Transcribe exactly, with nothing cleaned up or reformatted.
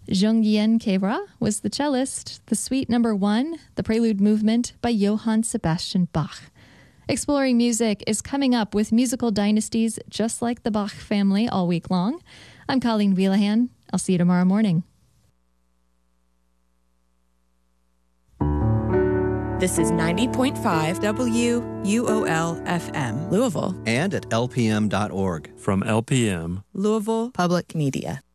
Jeongyeon Kebra was the cellist. The Suite Number One, the Prelude Movement by Johann Sebastian Bach. Exploring Music is coming up with musical dynasties just like the Bach family all week long. I'm Colleen Wheelahan. I'll see you tomorrow morning. This is ninety point five W U O L F M, Louisville. And at L P M dot org. From L P M, Louisville Public Media.